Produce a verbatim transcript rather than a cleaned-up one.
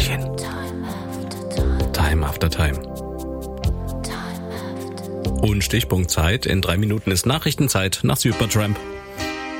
hin. Time after time. Und Stichpunkt Zeit. In drei Minuten ist Nachrichtenzeit nach Supertramp.